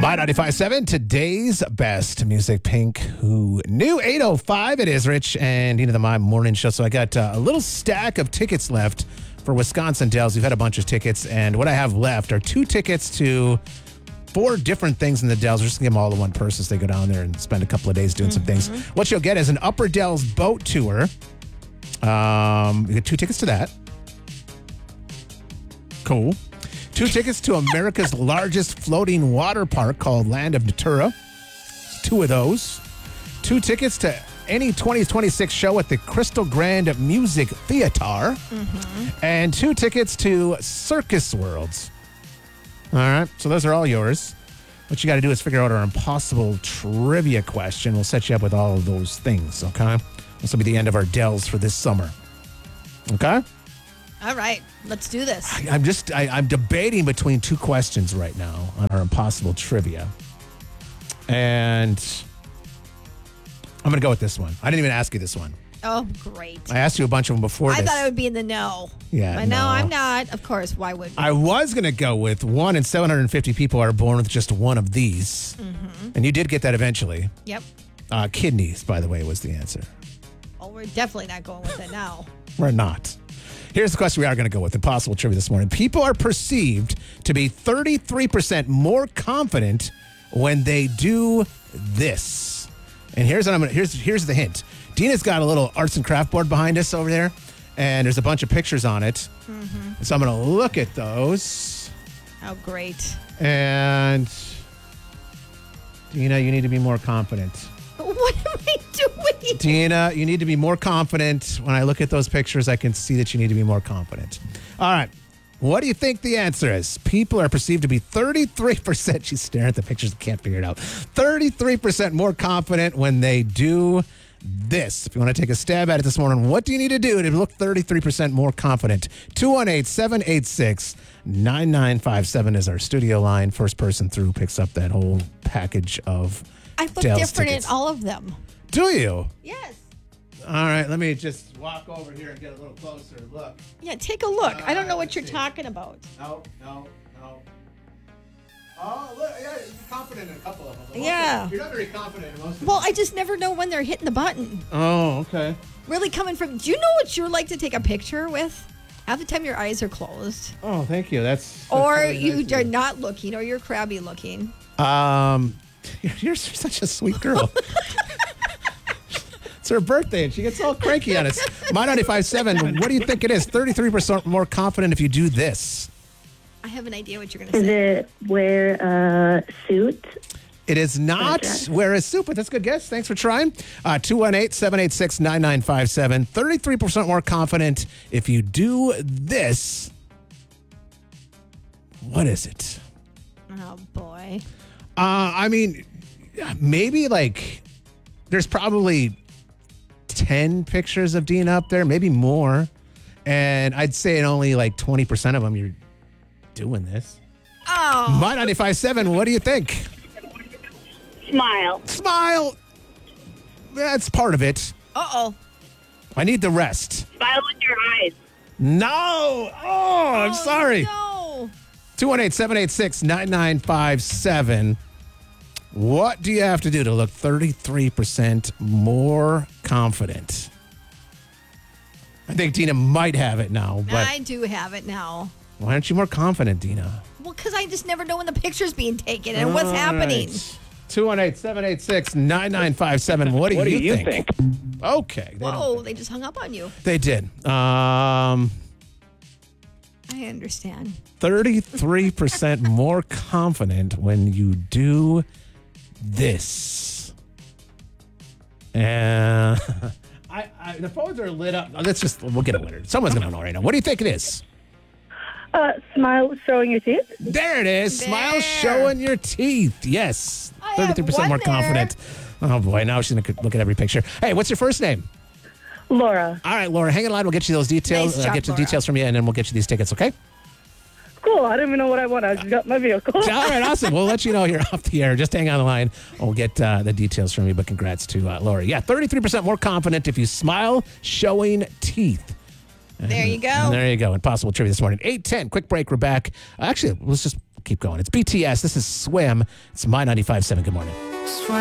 My 95.7, today's best music. Pink, who knew 8:05. It is Rich and Dina the My Morning Show. So I got a little stack of tickets left for Wisconsin Dells. We've had a bunch of tickets, and what I have left are 2 tickets to 4 different things in the Dells. We're just going to give them all to one person so they go down there and spend a couple of days doing some things. What you'll get is an Upper Dells boat tour. You get 2 tickets to that. Cool. 2 tickets to America's largest floating water park called Land of Natura. 2 of those. 2 tickets to any 2026 show at the Crystal Grand Music Theater. And 2 tickets to Circus Worlds. All right, so those are all yours. What you got to do is figure out our impossible trivia question. We'll set you up with all of those things, okay? This will be the end of our Dells for this summer. Okay? All right, let's do this. I'm debating between 2 questions right now on our impossible trivia. And I'm going to go with this one. I didn't even ask you this one. Oh, great. I asked you a bunch of them before I this. thought I would be in the know. Yeah, But no, I'm not. Of course, why would we? I was going to go with 1 in 750 people are born with just one of these. And you did get that eventually. Yep. Kidneys, by the way, was the answer. Oh, we're definitely not going with it now. We're not. Here's the question we are going to go with. Impossible trivia this morning. People are perceived to be 33% more confident when they do this. And here's the hint. Dina's got a little arts and craft board behind us over there, and there's a bunch of pictures on it. So I'm going to look at those. Oh, great. And Dina, you need to be more confident. What am I doing? Dina, you need to be more confident. When I look at those pictures, I can see that you need to be more confident. All right. What do you think the answer is? People are perceived to be 33%. She's staring at the pictures and can't figure it out. 33% more confident when they do this. If you want to take a stab at it this morning, what do you need to do to look 33% more confident? 218-786-9957 is our studio line. First person through picks up that whole package of I look Dells different tickets. in all of them. Do you? Yes. All right, let me just walk over here and get a little closer. Look. Yeah, take a look. I don't know what let's you're see. talking about. No. Oh, look, yeah, you're confident in a couple of them. Yeah. You're not very confident in most of them. Well, I just never know when they're hitting the button. Oh, okay. Really coming from, do you know what you're like to take a picture with? Half the time your eyes are closed. Oh, thank you. That's Or really you nice of are not looking, or you're crabby looking. You're such a sweet girl. It's her birthday, and she gets all cranky on us. My 95.7, what do you think it is? 33% more confident if you do this. I have an idea what you're going to Is say. it wear a suit? It is not wear a suit, but that's a good guess. Thanks for trying. 218-786-9957. 33% more confident if you do this. What is it? Oh, boy. I mean, maybe like there's probably 10 pictures of Dina up there, maybe more. And I'd say in only like 20% of them you're doing this. Oh. My 95.7, what do you think? Smile. Smile. That's part of it. Uh-oh. I need the rest. Smile with your eyes. No. Oh, I'm sorry. No. 218-786-9957. What do you have to do to look 33% more confident? I think Dina might have it now, but I do have it now. why aren't you more confident, Dina? Well, because I just never know when the picture's being taken and what's happening. 218-786-9957. What do you think? Okay. Whoa, they just hung up on you. They did. I understand. 33% more confident when you do this. And the phones are lit up. We'll get it later. Someone's going to know right now. What do you think it is? Smile showing your teeth. There it is. There. Smile showing your teeth. Yes. I have 33% one more there. confident. Oh, boy. Now she's going to look at every picture. Hey, what's your first name? Laura. All right, Laura, hang in line. We'll get you those details. Nice job, Get the Laura. details from you, and then we'll get you these tickets, okay? Cool. I don't even know what I want. I just got my vehicle. All right, awesome. We'll let you know here off the air. Just hang on the line. We'll get the details from you, but congrats to Laura. Yeah, 33% more confident if you smile showing teeth. There you go. And there you go. Impossible trivia this morning. 8:10. Quick break. We're back. Actually, let's just keep going. It's BTS. This is Swim. It's My 95.7. Good morning.